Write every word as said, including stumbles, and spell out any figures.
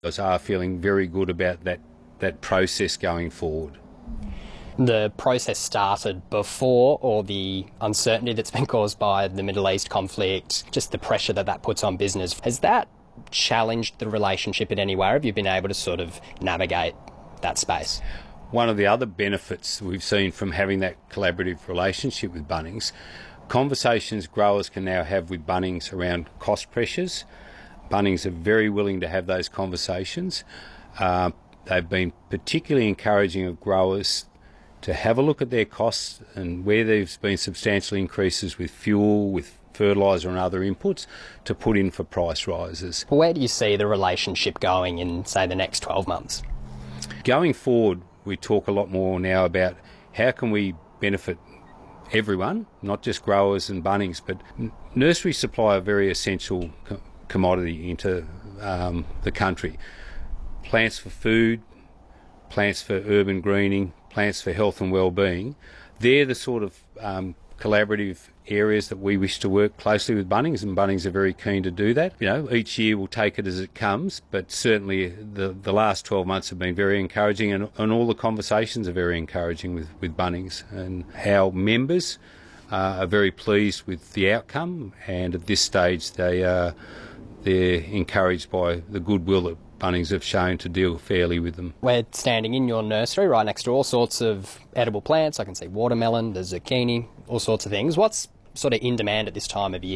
Us are feeling very good about that, that process going forward. The process started before all the uncertainty that's been caused by the Middle East conflict, just the pressure that that puts on business. Has that challenged the relationship in any way? Have you been able to sort of navigate that space? One of the other benefits we've seen from having that collaborative relationship with Bunnings, conversations growers can now have with Bunnings around cost pressures. Bunnings are very willing to have those conversations. Uh, they've been particularly encouraging of growers to have a look at their costs, and where there's been substantial increases with fuel, with fertiliser and other inputs, to put in for price rises. Where do you see the relationship going in, say, the next twelve months? Going forward, we talk a lot more now about how can we benefit everyone, not just growers and Bunnings, but nursery supply a very essential co- commodity into um, the country. Plants for food, plants for urban greening, plants for health and well-being. They're the sort of um, collaborative areas that we wish to work closely with Bunnings, and Bunnings are very keen to do that. You know, each year we'll take it as it comes, but certainly the the last twelve months have been very encouraging, and, and all the conversations are very encouraging with, with Bunnings. And our members uh, are very pleased with the outcome, and at this stage they uh, they're encouraged by the goodwill that Bunnings have shown to deal fairly with them. We're standing in your nursery right next to all sorts of edible plants. I can see watermelon, the zucchini, all sorts of things. What's sort of in demand at this time of year?